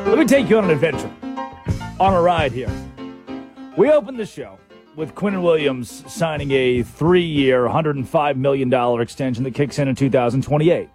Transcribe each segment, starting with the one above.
Let me take you on an adventure, on a ride here. We opened the show with Quinnen Williams signing a 3-year, $105 million extension that kicks in 2028.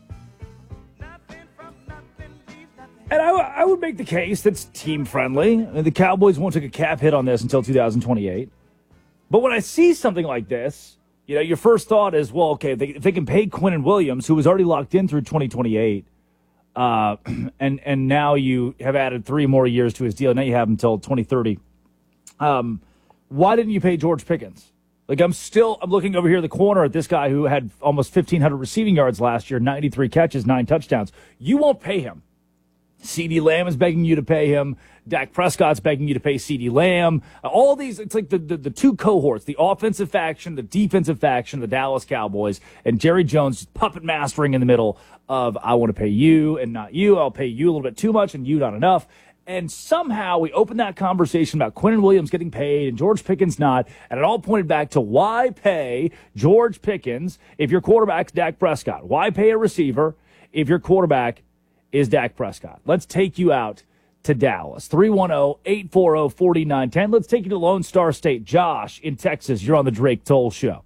And I would make the case that's team-friendly. I mean, the Cowboys won't take a cap hit on this until 2028. But when I see something like this, you know, your first thought is, well, okay, if they can pay Quinnen Williams, who was already locked in through 2028, and now you have added 3 more years to his deal. Now you have him until 2030. Why didn't you pay George Pickens? Like, I'm looking over here in the corner at this guy who had almost 1,500 receiving yards last year, 93 catches, 9 touchdowns. You won't pay him. CeeDee Lamb is begging you to pay him. Dak Prescott's begging you to pay CeeDee Lamb. All these, it's like the two cohorts, the offensive faction, the defensive faction, the Dallas Cowboys, and Jerry Jones puppet mastering in the middle of, I want to pay you and not you. I'll pay you a little bit too much and you not enough. And somehow we opened that conversation about Quinnen Williams getting paid and George Pickens not, and it all pointed back to why pay George Pickens if your quarterback's Dak Prescott? Why pay a receiver if your quarterback is Dak Prescott? Let's take you out to Dallas. 310-840-4910. Let's take you to Lone Star State. Josh in Texas, you're on the Drake Toll Show.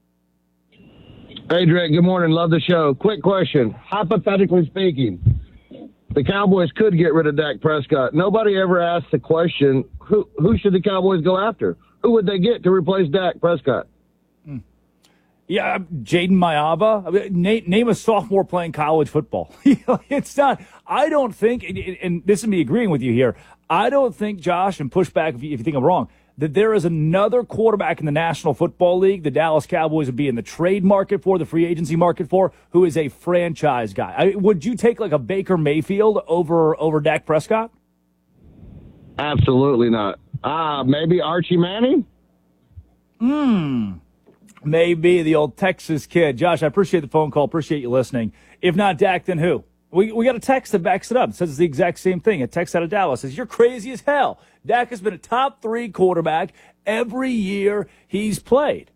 Hey, Drake, good morning. Love the show. Quick question. Hypothetically speaking, the Cowboys could get rid of Dak Prescott. Nobody ever asked the question, who should the Cowboys go after? Who would they get to replace Dak Prescott? Yeah, Jaden Maiava. I mean, name a sophomore playing college football. It's not. I don't think, and this is me agreeing with you here, I don't think, Josh, and push back if you think I'm wrong, that there is another quarterback in the National Football League the Dallas Cowboys would be in the trade market for, the free agency market for, who is a franchise guy. Would you take like a Baker Mayfield over Dak Prescott? Absolutely not. Maybe Archie Manning? Maybe the old Texas kid. Josh, I appreciate the phone call. Appreciate you listening. If not Dak, then who? We got a text that backs it up. It says the exact same thing. A text out of Dallas says, you're crazy as hell. Dak has been a top 3 quarterback every year he's played.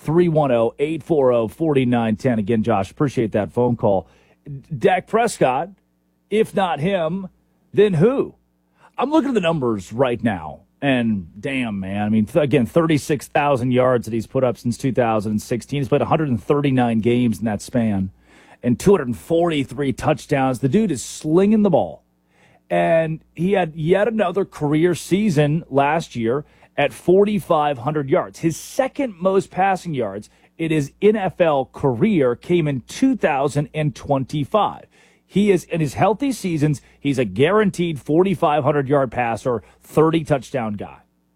310-840-4910. Again, Josh, appreciate that phone call. Dak Prescott, if not him, then who? I'm looking at the numbers right now. And damn, man, I mean, again, 36,000 yards that he's put up since 2016. He's played 139 games in that span and 243 touchdowns. The dude is slinging the ball. And he had yet another career season last year at 4,500 yards. His second most passing yards in his NFL career came in 2025. He is, in his healthy seasons, he's a guaranteed 4,500-yard passer, 30-touchdown guy.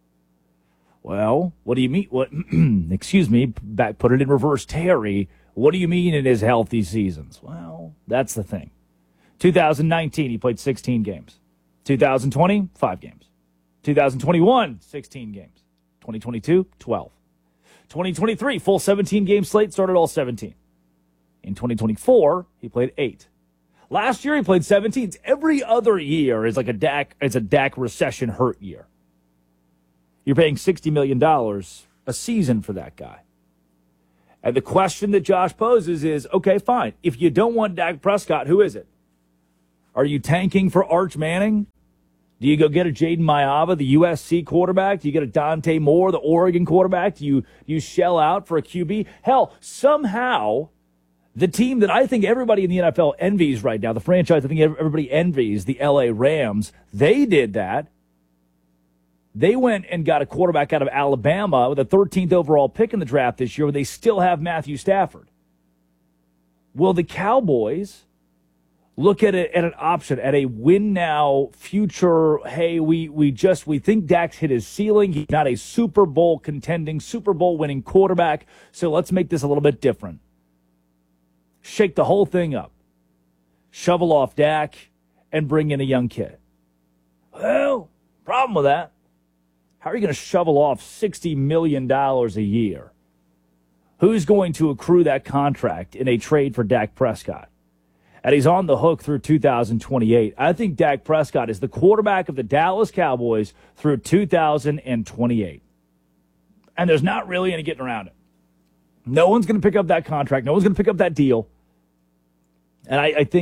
Well, what do you mean? What? Excuse me, put it in reverse, Terry. What do you mean in his healthy seasons? Well, that's the thing. 2019, he played 16 games. 2020, 5 games. 2021, 16 games. 2022, 12. 2023, full 17-game slate, started all 17. In 2024, he played 8. Last year, he played 17. Every other year is like a Dak recession hurt year. You're paying $60 million a season for that guy. And the question that Josh poses is, okay, fine. If you don't want Dak Prescott, who is it? Are you tanking for Arch Manning? Do you go get a Jaden Maiava, the USC quarterback? Do you get a Dante Moore, the Oregon quarterback? Do you shell out for a QB? Hell, somehow the team that I think everybody in the NFL envies right now, the franchise I think everybody envies, the LA Rams, they did that. They went and got a quarterback out of Alabama with a 13th overall pick in the draft this year where they still have Matthew Stafford. Will the Cowboys look at it at an option, at a win now future, hey, we think Dak's hit his ceiling. He's not a Super Bowl contending, Super Bowl winning quarterback, so let's make this a little bit different. Shake the whole thing up. Shovel off Dak and bring in a young kid. Well, problem with that. How are you going to shovel off $60 million a year? Who's going to accrue that contract in a trade for Dak Prescott? And he's on the hook through 2028. I think Dak Prescott is the quarterback of the Dallas Cowboys through 2028. And there's not really any getting around it. No one's going to pick up that contract. No one's going to pick up that deal. And I think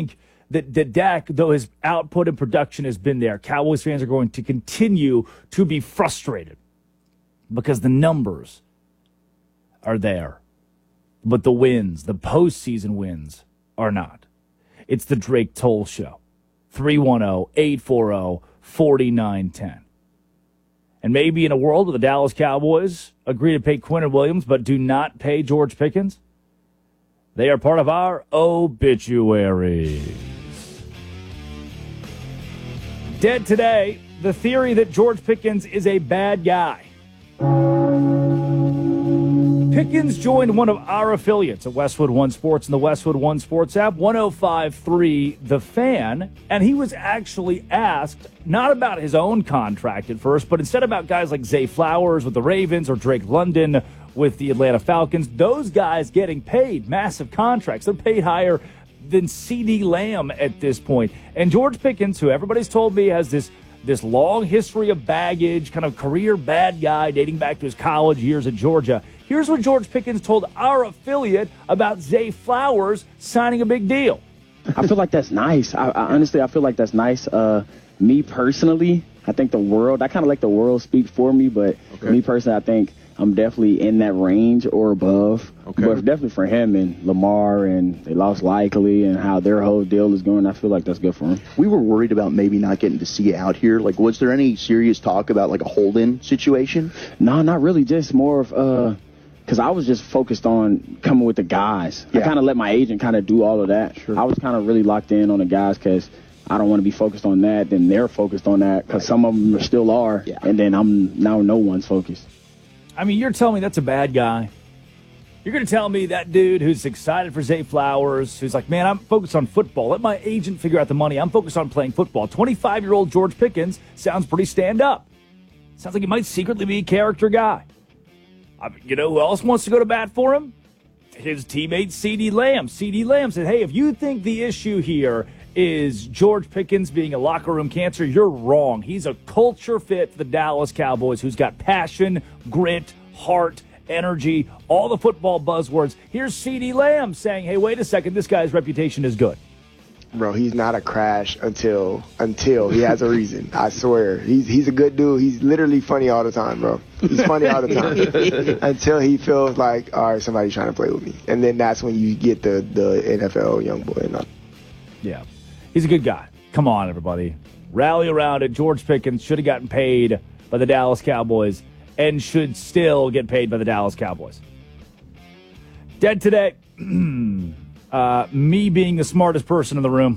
that Dak, though his output and production has been there, Cowboys fans are going to continue to be frustrated because the numbers are there. But the wins, the postseason wins, are not. It's the Drake Toll Show. 310-840-4910. And maybe in a world where the Dallas Cowboys agree to pay Quinnen Williams but do not pay George Pickens, they are part of our obituaries. Dead today, the theory that George Pickens is a bad guy. Pickens joined one of our affiliates at Westwood One Sports and the Westwood One Sports app, 105.3 The Fan, and he was actually asked not about his own contract at first, but instead about guys like Zay Flowers with the Ravens or Drake London with the Atlanta Falcons. Those guys getting paid massive contracts. They're paid higher than CeeDee Lamb at this point. And George Pickens, who everybody's told me has this long history of baggage, kind of career bad guy dating back to his college years at Georgia. Here's what George Pickens told our affiliate about Zay Flowers signing a big deal. I feel like that's nice. I honestly feel like that's nice. Me personally, I think I kind of let the world speak for me, but me personally, I think I'm definitely in that range or above. Okay. But definitely for him and Lamar, and they lost Likely and how their whole deal is going, I feel like that's good for him. We were worried about maybe not getting to see it out here. Like, was there any serious talk about like a hold-in situation? No, not really. Just more of because I was just focused on coming with the guys. Yeah. I kind of let my agent kind of do all of that. Sure. I was kind of really locked in on the guys because I don't want to be focused on that. Then they're focused on that because some of them still are. Yeah. And then no one's focused. I mean, you're telling me that's a bad guy. You're going to tell me that dude who's excited for Zay Flowers, who's like, man, I'm focused on football. Let my agent figure out the money. I'm focused on playing football. 25-year-old George Pickens sounds pretty stand-up. Sounds like he might secretly be a character guy. You know who else wants to go to bat for him? His teammate CeeDee Lamb. CeeDee Lamb said, hey, if you think the issue here is George Pickens being a locker room cancer, you're wrong. He's a culture fit for the Dallas Cowboys who's got passion, grit, heart, energy, all the football buzzwords. Here's CeeDee Lamb saying, hey, wait a second, this guy's reputation is good. Bro, he's not a crash until he has a reason. I swear. He's a good dude. He's literally funny all the time, bro. He's funny all the time. Until he feels like, all right, somebody's trying to play with me. And then that's when you get the NFL young boy. Yeah. He's a good guy. Come on, everybody. Rally around it. George Pickens should have gotten paid by the Dallas Cowboys and should still get paid by the Dallas Cowboys. Dead today. Me being the smartest person in the room.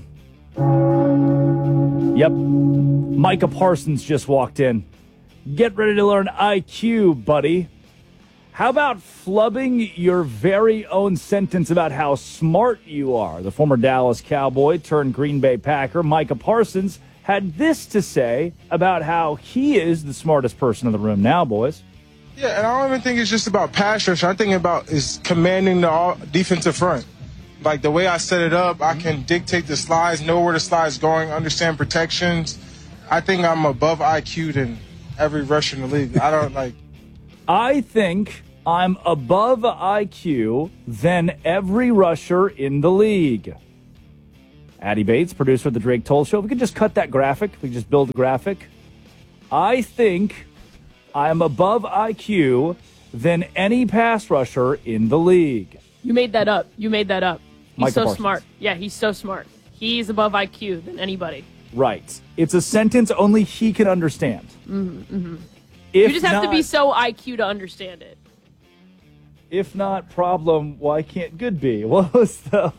Yep. Micah Parsons just walked in. Get ready to learn IQ, buddy. How about flubbing your very own sentence about how smart you are? The former Dallas Cowboy turned Green Bay Packer, Micah Parsons, had this to say about how he is the smartest person in the room now, boys. Yeah, and I don't even think it's just about pass rush. I think about is commanding the defensive front. Like, the way I set it up, I can dictate the slides, know where the slide's going, understand protections. I think I'm above IQ than every rusher in the league. I think I'm above IQ than every rusher in the league. Addy Bates, producer of the Drake Toll Show. We could just cut that graphic. We could just build a graphic. I think I'm above IQ than any pass rusher in the league. You made that up. He's Micah so Parsons. smart. Yeah, he's so smart. He's above IQ than anybody. Right. It's a sentence only he can understand. You just have to be so IQ to understand it. If not problem, why can't good be? What was the?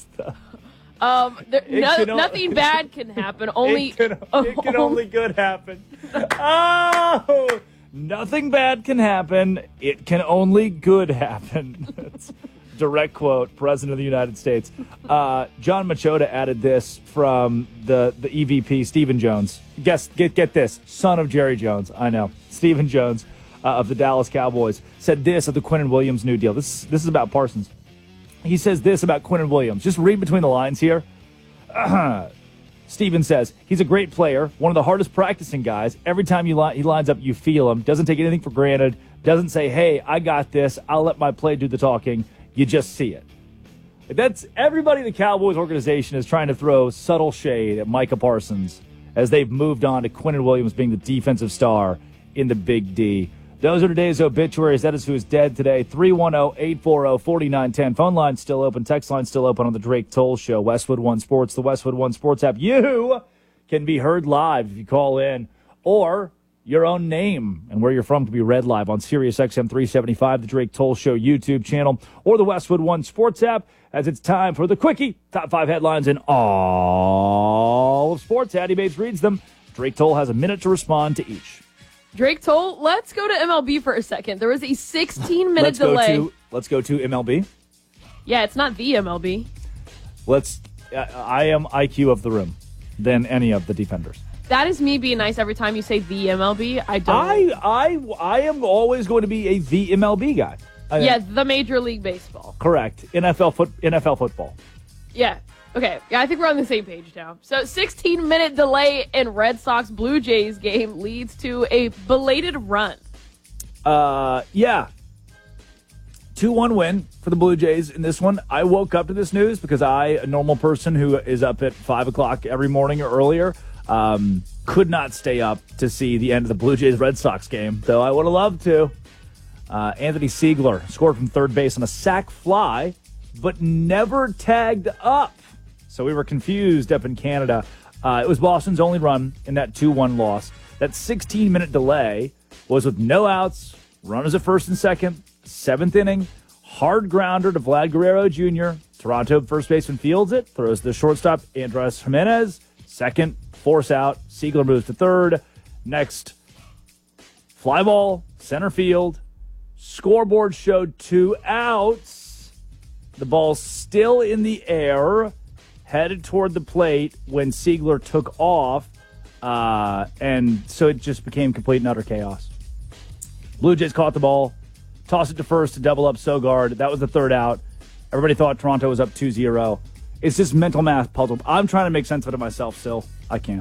Nothing bad can happen. Only it can only good happen. Oh, nothing bad can happen. It can only good happen. That's direct quote, President of the United States. John Machota added this from the EVP, Stephen Jones. Get this, son of Jerry Jones. I know. Stephen Jones of the Dallas Cowboys said this of the Quinnen Williams new deal. This is about Parsons. He says this about Quinnen Williams. Just read between the lines here. Stephen says, he's a great player, one of the hardest practicing guys. Every time he lines up, you feel him. Doesn't take anything for granted. Doesn't say, hey, I got this. I'll let my play do the talking. You just see it. That's everybody in the Cowboys organization is trying to throw subtle shade at Micah Parsons as they've moved on to Quinnen Williams being the defensive star in the Big D. Those are today's obituaries. That is who is dead today. 310-840-4910. Phone line still open. Text line still open on the Drake Toll Show. Westwood One Sports, the Westwood One Sports app. You can be heard live if you call in, or your own name and where you're from can be read live on Sirius XM 375, the Drake Toll Show YouTube channel, or the Westwood One Sports app, as it's time for the Quickie. Top 5 headlines in all of sports. Addie Bates reads them. Drake Toll has a minute to respond to each. Drake Toll, let's go to MLB for a second. There was a 16-minute delay. Let's go to MLB. Yeah, it's not the MLB. I am IQ of the room than any of the defenders. That is me being nice every time you say the MLB. I don't. I am always going to be the MLB guy. The Major League Baseball. Correct. NFL football. Yeah. Okay. Yeah, I think we're on the same page now. So 16-minute delay in Red Sox Blue Jays game leads to a belated run. Yeah. 2-1 win for the Blue Jays in this one. I woke up to this news because a normal person who is up at 5 o'clock every morning or earlier, could not stay up to see the end of the Blue Jays-Red Sox game, though I would have loved to. Anthony Siegler scored from third base on a sac fly, but never tagged up. So we were confused up in Canada. It was Boston's only run in that 2-1 loss. That 16-minute delay was with no outs, runners at first and second, 7th inning, hard grounder to Vlad Guerrero Jr. Toronto first baseman fields it, throws to the shortstop, Andres Jimenez, second, force out, Siegler moves to third. Next, fly ball, center field. Scoreboard showed 2 outs. The ball's still in the air, headed toward the plate when Siegler took off, and so it just became complete and utter chaos. Blue Jays caught the ball, tossed it to first to double up Sogard. That was the 3rd out. Everybody thought Toronto was up 2-0. It's just mental math puzzle. I'm trying to make sense of it myself still. I can't.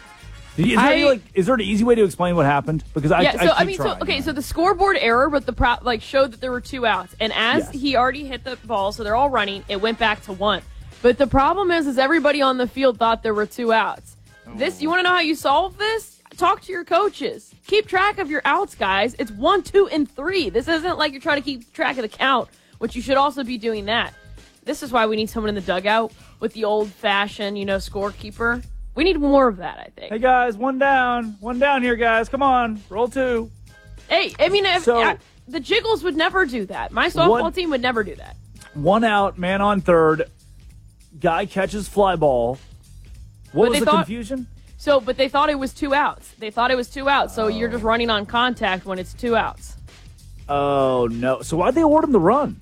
Is there an easy way to explain what happened? Because I keep trying. So the scoreboard error, but the showed that there were 2 outs, and as he already hit the ball, so they're all running. It went back to 1. But the problem is everybody on the field thought there were 2 outs. You want to know how you solve this? Talk to your coaches. Keep track of your outs, guys. It's 1, 2, and 3. This isn't like you're trying to keep track of the count, which you should also be doing that. This is why we need someone in the dugout with the old-fashioned, scorekeeper. We need more of that, I think. Hey, guys, 1 down. 1 down here, guys. Come on. Roll 2. Hey, I mean, the Jiggles would never do that. My softball team would never do that. 1 out, man on third. Guy catches fly ball. What was the confusion? But they thought it was 2 outs. So you're just running on contact when it's 2 outs. Oh, no. So why'd they award him the run?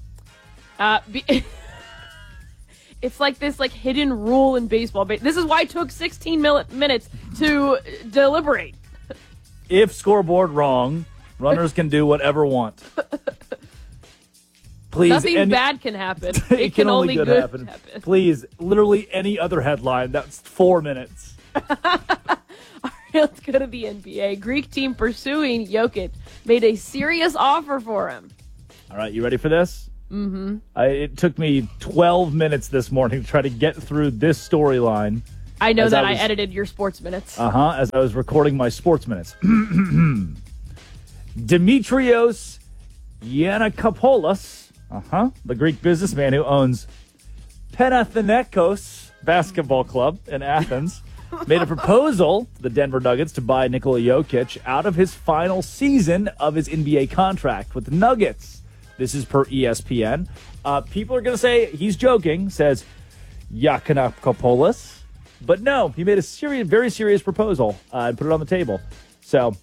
It's like this hidden rule in baseball. This is why it took 16 minutes to deliberate. If scoreboard wrong, runners can do whatever want. Please, nothing bad can happen. It can only good happen. Please, literally any other headline. That's 4 minutes. All right, let's go to the NBA. Greek team pursuing Jokic made a serious offer for him. All right, you ready for this? Mm-hmm. It took me 12 minutes this morning to try to get through this storyline. I know that I edited your sports minutes. As I was recording my sports minutes. Dimitrios Yiannakopoulos, the Greek businessman who owns Panathinaikos basketball club in Athens, made a proposal to the Denver Nuggets to buy Nikola Jokic out of his final season of his NBA contract with the Nuggets. This is per ESPN. People are going to say he's joking, says Yiannakopoulos. But no, he made a very serious proposal and put it on the table. So,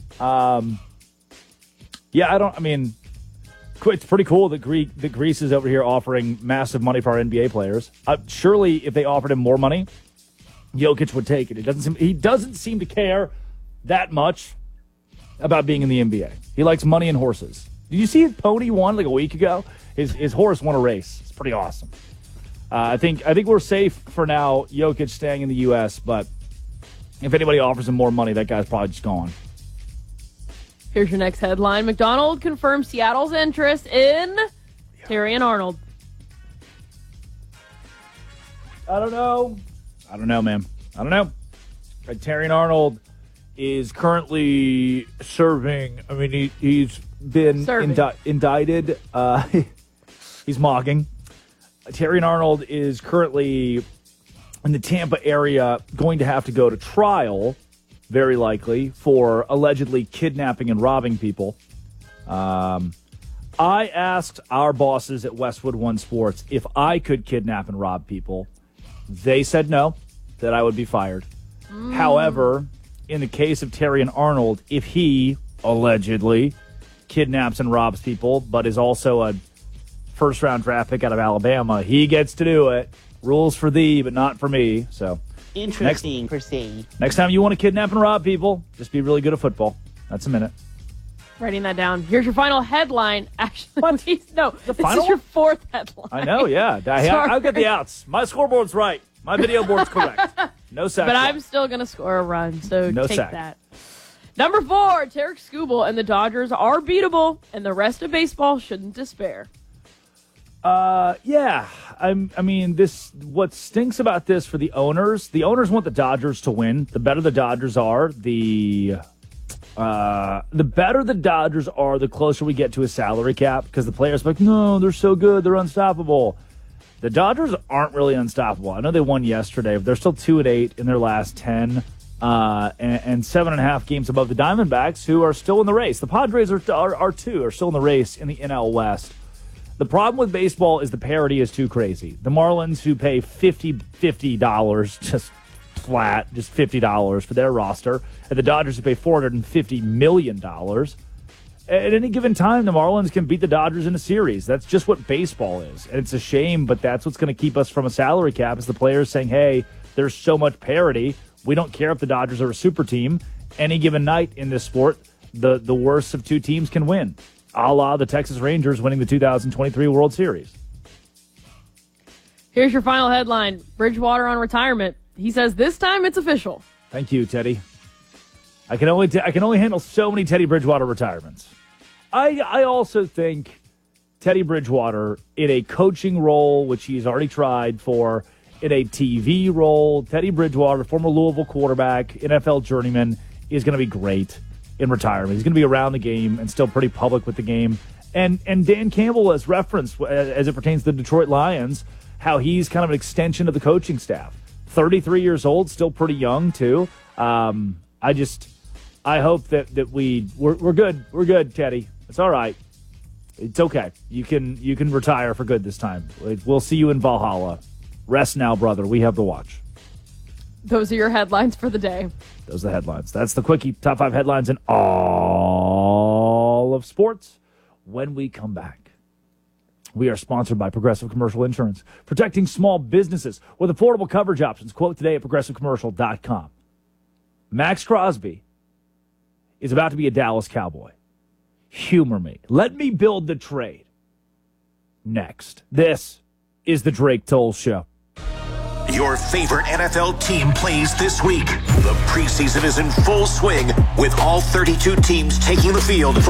it's pretty cool that Greece is over here offering massive money for our NBA players. Surely, if they offered him more money, Jokic would take it. He doesn't seem to care that much about being in the NBA. He likes money and horses. Did you see his pony won like a week ago? His horse won a race. It's pretty awesome. I think we're safe for now, Jokic staying in the U.S., but if anybody offers him more money, that guy's probably just gone. Here's your next headline. McDonald confirms Seattle's interest in Terrion Arnold. I don't know, man. I don't know. Terrion Arnold is currently serving. I mean, he's been indicted. He's mocking. Terrion Arnold is currently in the Tampa area, going to have to go to trial, very likely, for allegedly kidnapping and robbing people. I asked our bosses at Westwood One Sports if I could kidnap and rob people. They said no, that I would be fired. However, in the case of Terrion Arnold, if he allegedly kidnaps and robs people, but is also a first-round draft pick out of Alabama, he gets to do it. Rules for thee, but not for me. So interesting per se. Next time you want to kidnap and rob people, just be really good at football. That's a minute. Writing that down. Here's your final headline. Actually, no, this final? is your fourth headline. I know, yeah. I'll get the outs. My scoreboard's right. My video board's correct. No sacks. But I'm still going to score a run, so no take sack. that. Number 4, Tarek Skubal and the Dodgers are beatable, and the rest of baseball shouldn't despair. Yeah. I mean, what stinks about this for the owners want the Dodgers to win. The better the Dodgers are, the better the Dodgers are, the closer we get to a salary cap, because the players are like, no, they're so good, they're unstoppable. The Dodgers aren't really unstoppable. I know they won yesterday, but they're still 2-8 in their last 10, and 7.5 games above the Diamondbacks, who are still in the race. The Padres are still in the race in the NL West. The problem with baseball is the parity is too crazy. The Marlins, who pay $50 just flat, just $50 for their roster, and the Dodgers, who pay $450 million. At any given time, the Marlins can beat the Dodgers in a series. That's just what baseball is. And it's a shame, but that's what's going to keep us from a salary cap, is the players saying, hey, there's so much parity. We don't care if the Dodgers are a super team. Any given night in this sport, the worst of two teams can win, a la the Texas Rangers winning the 2023 World Series. Here's your final headline. Bridgewater on retirement. He says this time it's official. Thank you, Teddy. I can only handle so many Teddy Bridgewater retirements. I also think Teddy Bridgewater, in a coaching role, which he's already tried for, in a TV role, Teddy Bridgewater, former Louisville quarterback, NFL journeyman, is going to be great in retirement. He's going to be around the game and still pretty public with the game. And Dan Campbell has referenced, as it pertains to the Detroit Lions, how he's kind of an extension of the coaching staff. 33 years old, still pretty young, too. I hope that we're good. We're good, Teddy. It's all right. It's okay. You can retire for good this time. We'll see you in Valhalla. Rest now, brother. We have the watch. Those are your headlines for the day. Those are the headlines. That's the Quickie. Top 5 headlines in all of sports. When we come back, we are sponsored by Progressive Commercial Insurance, protecting small businesses with affordable coverage options. Quote today at progressivecommercial.com. Max Crosby is about to be a Dallas Cowboy. Humor me. Let me build the trade. Next. This is the Drake Toll Show. Your favorite NFL team plays this week. The preseason is in full swing with all 32 teams taking the field.